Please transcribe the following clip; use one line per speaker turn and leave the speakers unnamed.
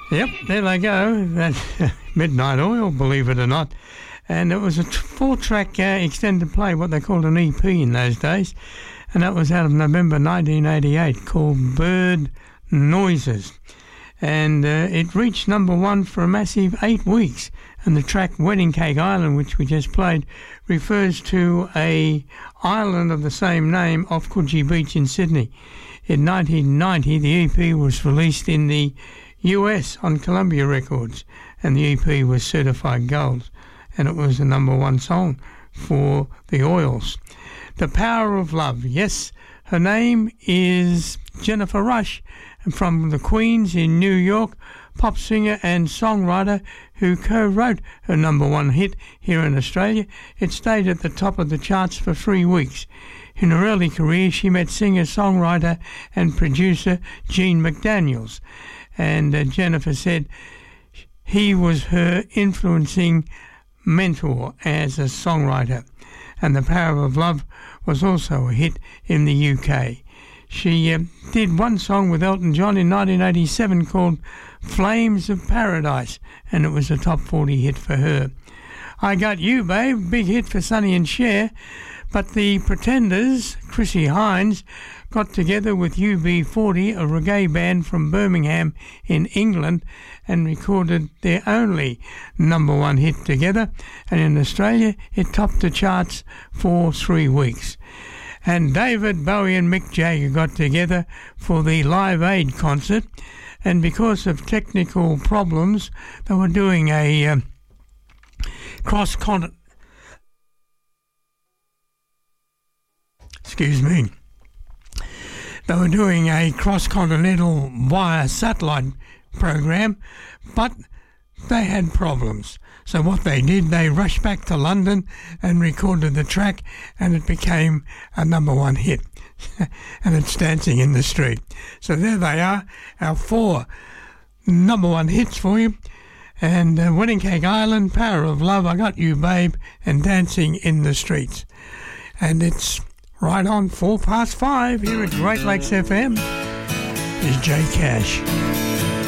Yep, there they go. That's Midnight Oil, believe it or not. And it was a 4-track extended play, what they called an EP in those days. And that was out of November 1988, called Bird Noises. And it reached number 1 for a massive 8 weeks. And the track Wedding Cake Island, which we just played, refers to a island of the same name off Coogee Beach in Sydney. In 1990, the EP was released in the US on Columbia Records, and the EP was certified gold, and it was the number 1 song for the Oils. The Power of Love. Yes, her name is Jennifer Rush, from the Queens in New York, pop singer and songwriter who co-wrote her number 1 hit here in Australia. It stayed at the top of the charts for 3 weeks. In her early career, she met singer-songwriter and producer Gene McDaniels, and Jennifer said he was her influencing mentor as a songwriter. And The Power of Love was also a hit in the UK. She did one song with Elton John in 1987 called Flames of Paradise, and it was a top 40 hit for her. I Got You, Babe, big hit for Sonny and Cher, but the Pretenders, Chrissie Hynde, got together with UB40, a reggae band from Birmingham in England, and recorded their only number 1 hit together, and in Australia it topped the charts for 3 weeks. And David Bowie and Mick Jagger got together for the Live Aid concert, and because of technical problems, they were doing a cross-continental via satellite program, but they had problems. So what they did, they rushed back to London and recorded the track, and it became a number 1 hit. And it's Dancing in the Street. So there they are, our 4 number 1 hits for you. And Wedding Cake Island, Power of Love, I Got You, Babe, and Dancing in the Streets. And it's right on 5:04 here at Great Lakes FM. Is Jay Cash.